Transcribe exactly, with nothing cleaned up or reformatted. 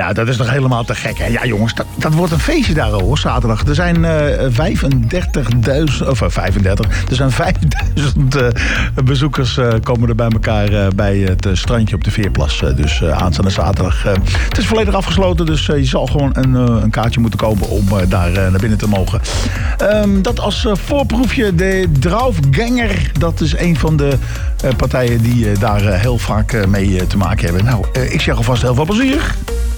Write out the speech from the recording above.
ja, dat is toch helemaal te gek, hè? Ja, jongens, dat, dat wordt een feestje daar, hoor, zaterdag. Er zijn uh, vijfendertigduizend, of uh, vijfendertig, er zijn vijfduizend uh, bezoekers uh, komen er bij elkaar uh, bij het uh, strandje op de Veerplas. Uh, dus uh, aanstaande zaterdag. Uh, het is volledig afgesloten, dus uh, je zal gewoon een, uh, een kaartje moeten kopen om uh, daar uh, naar binnen te mogen. Um, dat als uh, voorproefje, de Draufgänger, dat is een van de uh, partijen die uh, daar uh, heel vaak uh, mee uh, te maken hebben. Nou, uh, ik zeg alvast heel veel plezier.